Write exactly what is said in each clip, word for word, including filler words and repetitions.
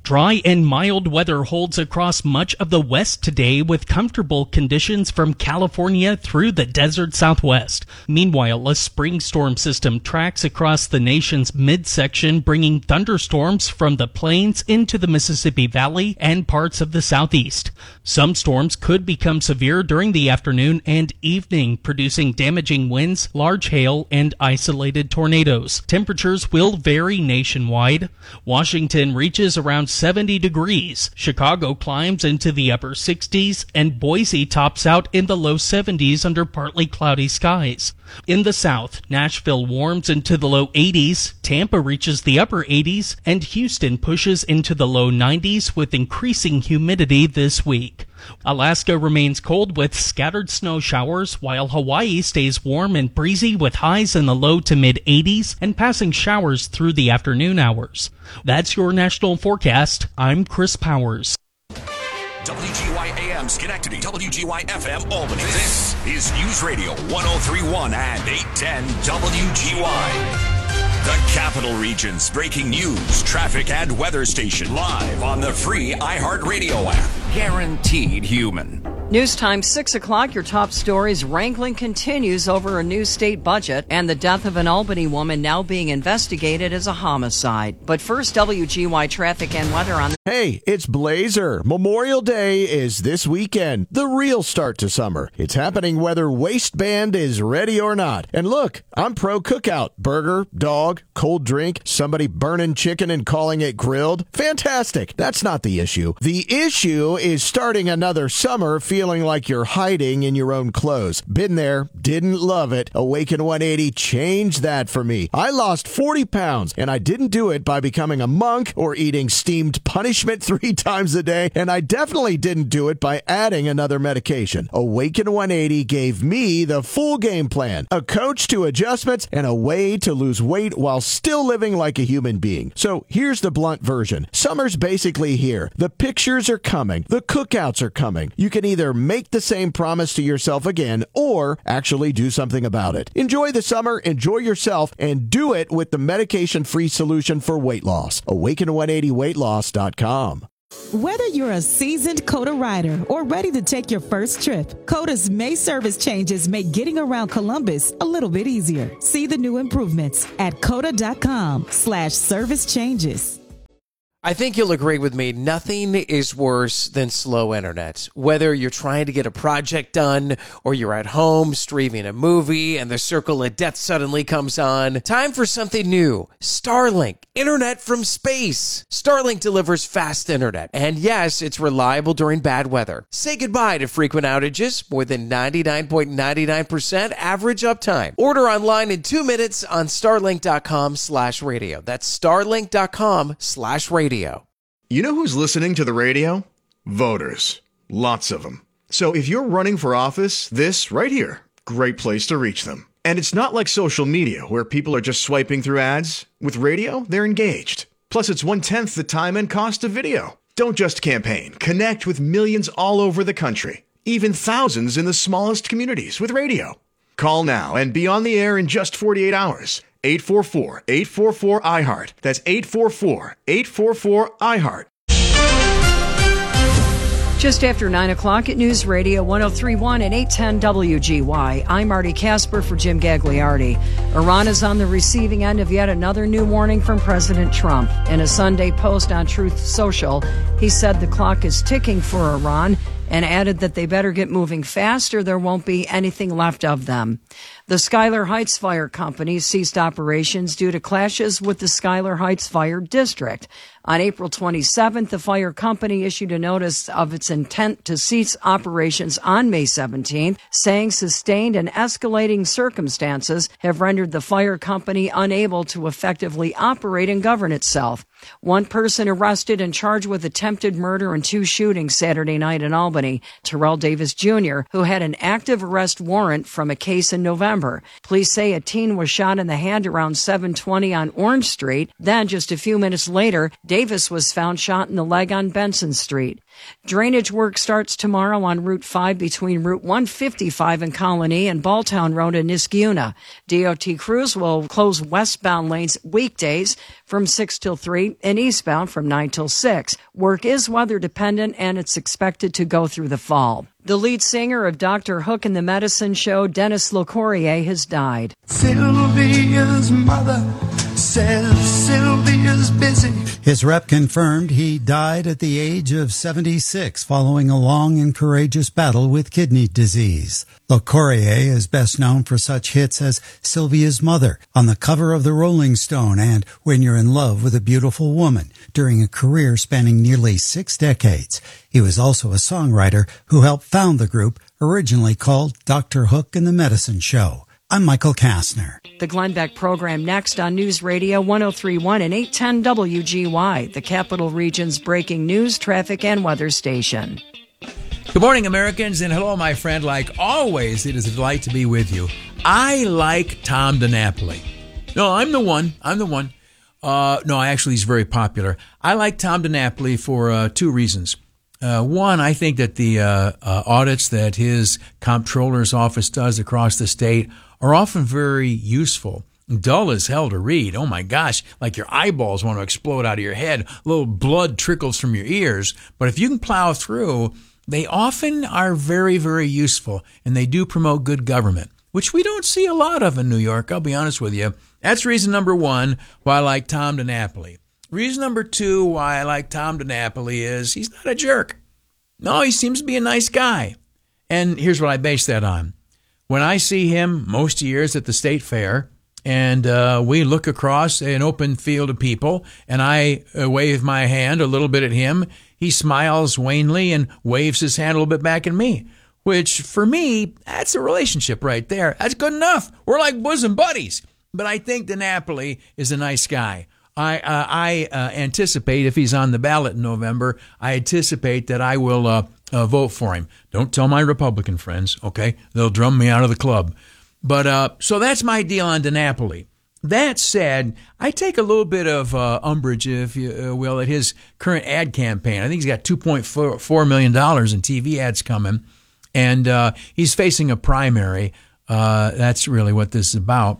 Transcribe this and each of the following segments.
Dry and mild weather holds across much of the west today with comfortable conditions from California through the desert southwest. Meanwhile, a spring storm system tracks across the nation's midsection, bringing thunderstorms from the plains into the Mississippi Valley and parts of the southeast. Some storms could become severe during the afternoon and evening, producing damaging winds, large hail, and isolated tornadoes. Temperatures will vary nationwide. Washington reaches around seventy degrees. Chicago climbs into the upper sixties, and Boise tops out in the low seventies under partly cloudy skies. In the south, Nashville warms into the low eighties, Tampa reaches the upper eighties, and Houston pushes into the low nineties with increasing humidity this week. Alaska remains cold with scattered snow showers, while Hawaii stays warm and breezy with highs in the low to mid eighties and passing showers through the afternoon hours. That's your national forecast. I'm Chris Powers. W G Y A M Schenectady, W G Y F M Albany. This is News Radio one oh three point one and eight ten W G Y. The Capital Region's breaking news, traffic, and weather station live on the free iHeartRadio app. Guaranteed human. News time, six o'clock. Your top stories. Wrangling continues over a new state budget and the death of an Albany woman now being investigated as a homicide. But first, W G Y traffic and weather on the... Hey, it's Blazer. Memorial Day is this weekend, the real start to summer. It's happening whether waistband is ready or not. And look, I'm pro cookout. Burger, dog, cold drink, somebody burning chicken and calling it grilled. Fantastic. That's not the issue. The issue is starting another summer feeling like you're hiding in your own clothes. Been there, didn't love it. Awaken one eighty changed that for me. I lost forty pounds, and I didn't do it by becoming a monk or eating steamed punishment three times a day, and I definitely didn't do it by adding another medication. Awaken one eighty gave me the full game plan, a coach to adjustments, and a way to lose weight while still living like a human being. So here's the blunt version. Summer's basically here. The pictures are coming. The cookouts are coming. You can either make the same promise to yourself again or actually do something about it. Enjoy the summer, enjoy yourself, and do it with the medication-free solution for weight loss. awaken one eighty weight loss dot com. Whether you're a seasoned COTA rider or ready to take your first trip, COTA's May service changes make getting around Columbus a little bit easier. See the new improvements at COTA.com slash service changes. I think you'll agree with me, nothing is worse than slow internet. Whether you're trying to get a project done or you're at home streaming a movie and the circle of death suddenly comes on, time for something new. Starlink, internet from space. Starlink delivers fast internet. And yes, it's reliable during bad weather. Say goodbye to frequent outages, more than ninety-nine point nine nine percent average uptime. Order online in two minutes on starlink.com slash radio. That's starlink.com slash radio. You know who's listening to the radio? Voters. Lots of them. So if you're running for office, this right here, great place to reach them. And it's not like social media where people are just swiping through ads. With radio, they're engaged. Plus, it's one-tenth the time and cost of video. Don't just campaign. Connect with millions all over the country, even thousands in the smallest communities with radio. Call now and be on the air in just forty-eight hours. eight four four, eight four four, I heart. That's eight four four, eight four four, I heart. Just after nine o'clock at News Radio one oh three point one and eight ten W G Y. I'm Marty Casper for Jim Gagliardi. Iran is on the receiving end of yet another new warning from President Trump. In a Sunday post on Truth Social, he said the clock is ticking for Iran and added that they better get moving fast or there won't be anything left of them. The Schuyler Heights Fire Company ceased operations due to clashes with the Schuyler Heights Fire District. On April twenty-seventh, the fire company issued a notice of its intent to cease operations on May seventeenth, saying sustained and escalating circumstances have rendered the fire company unable to effectively operate and govern itself. One person arrested and charged with attempted murder and two shootings Saturday night in Albany. Albany, Terrell Davis Junior, who had an active arrest warrant from a case in November. Police say a teen was shot in the hand around seven twenty on Orange Street. Then, just a few minutes later, Davis was found shot in the leg on Benson Street. Drainage work starts tomorrow on Route five between Route one fifty-five in Colony and Balltown Road in Niskayuna. D O T crews will close westbound lanes weekdays from six till three and eastbound from nine till six. Work is weather dependent and it's expected to go through the fall. The lead singer of Doctor Hook and the Medicine Show, Dennis LeCourrier, has died. Sylvia's mother says Sylvia's busy. His rep confirmed he died at the age of seventy-six following a long and courageous battle with kidney disease. LeCourrier is best known for such hits as Sylvia's Mother, On the Cover of the Rolling Stone, and When You're in Love with a Beautiful Woman, during a career spanning nearly six decades. He was also a songwriter who helped found the group, originally called Doctor Hook and the Medicine Show. I'm Michael Kastner. The Glenn Beck program next on News Radio one oh three point one and eight ten W G Y, the Capital Region's breaking news, traffic, and weather station. Good morning, Americans, and hello, my friend. Like always, it is a delight to be with you. I like Tom DiNapoli. No, I'm the one. I'm the one. Uh, no, actually, he's very popular. I like Tom DiNapoli for uh, two reasons. Uh, one, I think that the uh, uh, audits that his comptroller's office does across the state are often very useful. Dull as hell to read. Oh my gosh, like your eyeballs want to explode out of your head. A little blood trickles from your ears. But if you can plow through, they often are very, very useful, and they do promote good government, which we don't see a lot of in New York, I'll be honest with you. That's reason number one why I like Tom DiNapoli. Reason number two why I like Tom DiNapoli is he's not a jerk. No, he seems to be a nice guy. And here's what I base that on. When I see him most years at the state fair, and uh, we look across an open field of people, and I uh, wave my hand a little bit at him, he smiles wanly and waves his hand a little bit back at me, which for me, that's a relationship right there. That's good enough. We're like bosom buddies. But I think DiNapoli is a nice guy. I uh, I uh, anticipate if he's on the ballot in November, I anticipate that I will uh, uh, vote for him. Don't tell my Republican friends, okay? They'll drum me out of the club. But uh, so that's my deal on DiNapoli. That said, I take a little bit of uh, umbrage, if you will, at his current ad campaign. I think he's got two point four million dollars in T V ads coming, and uh, he's facing a primary. Uh, that's really what this is about.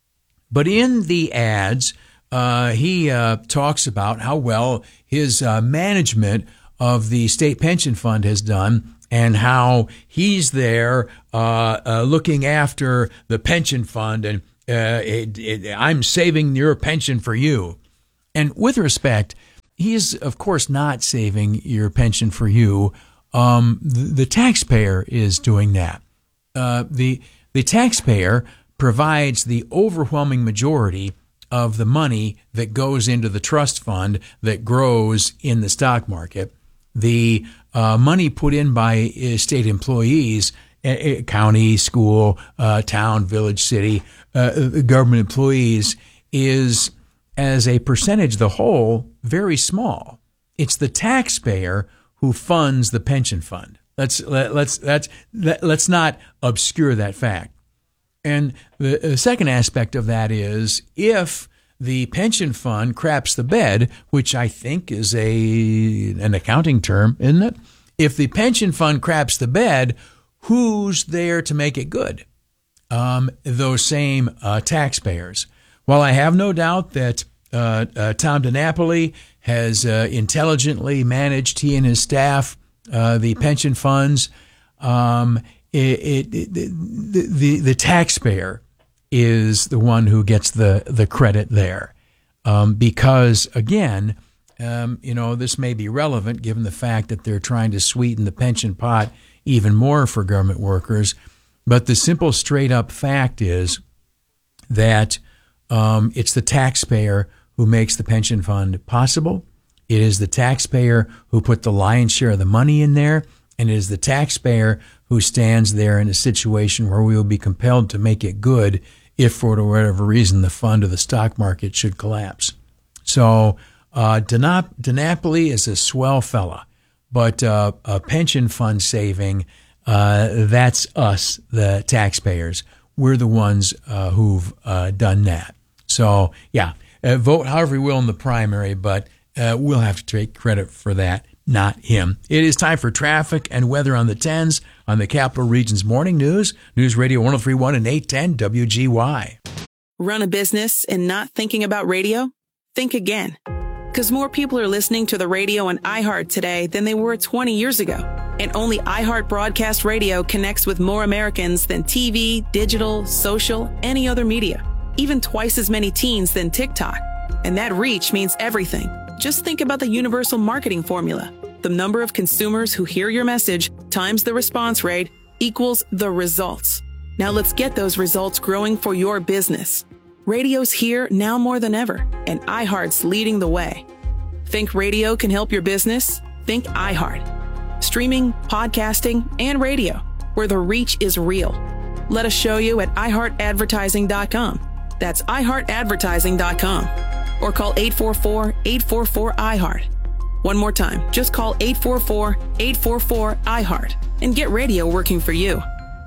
But in the ads, Uh, he uh, talks about how well his uh, management of the state pension fund has done and how he's there uh, uh, looking after the pension fund and uh, it, it, I'm saving your pension for you. And with respect, he is, of course, not saving your pension for you. Um, the, the taxpayer is doing that. Uh, the the taxpayer provides the overwhelming majority of the money that goes into the trust fund that grows in the stock market. The uh, money put in by uh, state employees, uh, county, school, uh, town, village, city, uh, government employees, is, as a percentage of the whole, very small. It's the taxpayer who funds the pension fund. Let's let, let's that's let, let's not obscure that fact. And the, the second aspect of that is if the pension fund craps the bed, which I think is a an accounting term, isn't it? If the pension fund craps the bed, who's there to make it good? Um, those same uh, taxpayers. While I have no doubt that uh, uh, Tom DiNapoli has uh, intelligently managed, he and his staff, uh, the pension funds, um, It, it, it, the, the the taxpayer is the one who gets the, the credit there. Um, because, again, um, you know, this may be relevant given the fact that they're trying to sweeten the pension pot even more for government workers. But the simple, straight-up fact is that um, it's the taxpayer who makes the pension fund possible. It is the taxpayer who put the lion's share of the money in there, and it is the taxpayer who stands there in a situation where we will be compelled to make it good if, for whatever reason, the fund or the stock market should collapse. So uh, DiNapoli is a swell fella. but uh, a pension fund saving, uh, that's us, the taxpayers. We're the ones uh, who've uh, done that. So, yeah, uh, vote however you will in the primary, but uh, we'll have to take credit for that, not him. It is time for traffic and weather on the tens on the Capital Region's Morning News. News Radio one oh three point one and eight ten W G Y. Run a business and not thinking about radio? Think again. Because more people are listening to the radio on iHeart today than they were twenty years ago. And only iHeart Broadcast Radio connects with more Americans than T V, digital, social, any other media. Even twice as many teens than TikTok. And that reach means everything. Just think about the universal marketing formula. The number of consumers who hear your message times the response rate equals the results. Now let's get those results growing for your business. Radio's here now more than ever, and iHeart's leading the way. Think radio can help your business? Think iHeart. Streaming, podcasting, and radio, where the reach is real. Let us show you at i heart advertising dot com. That's i heart advertising dot com. Or call eight four four, eight four four, I heart. One more time, just call eight four four, eight four four, I heart and get radio working for you.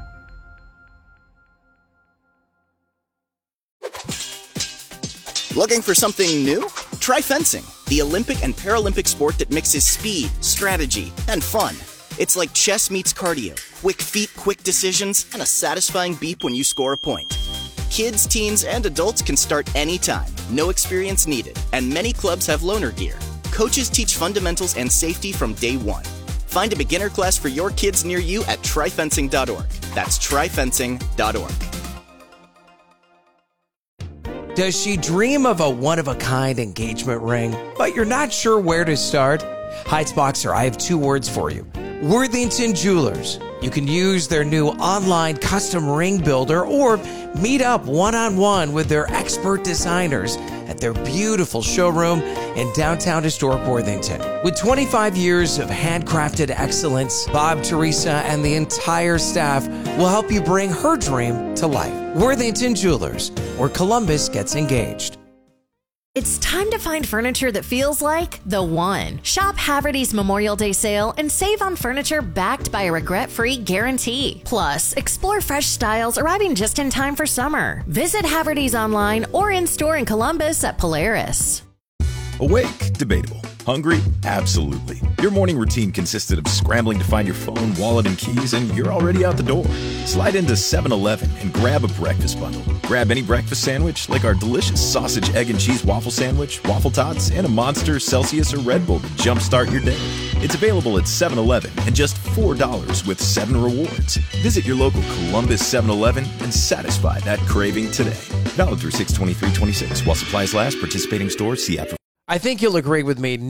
Looking for something new? Try fencing, the Olympic and Paralympic sport that mixes speed, strategy, and fun. It's like chess meets cardio, quick feet, quick decisions, and a satisfying beep when you score a point. Kids, teens, and adults can start anytime, no experience needed, and many clubs have loaner gear. Coaches teach fundamentals and safety from day one. Find a beginner class for your kids near you at try fencing dot org. That's try fencing dot org. Does she dream of a one-of-a-kind engagement ring, but you're not sure where to start? Heights Boxer, I have two words for you. Worthington Jewelers. You can use their new online custom ring builder or meet up one-on-one with their expert designers at their beautiful showroom in downtown historic Worthington. With twenty-five years of handcrafted excellence, Bob, Teresa, and the entire staff will help you bring her dream to life. Worthington Jewelers, where Columbus gets engaged. It's time to find furniture that feels like the one. Shop Haverty's Memorial Day sale and save on furniture backed by a regret-free guarantee. Plus, explore fresh styles arriving just in time for summer. Visit Haverty's online or in-store in Columbus at Polaris. Awake? Debatable. Hungry? Absolutely. Your morning routine consisted of scrambling to find your phone, wallet, and keys, and you're already out the door. Slide into seven eleven and grab a breakfast bundle. Grab any breakfast sandwich, like our delicious sausage, egg, and cheese waffle sandwich, waffle tots, and a Monster, Celsius, or Red Bull to jumpstart your day. It's available at seven eleven and just four dollars with seven rewards. Visit your local Columbus seven eleven and satisfy that craving today. Valid through six twenty-three twenty-six. While supplies last, participating stores, see after. I think you'll agree with me.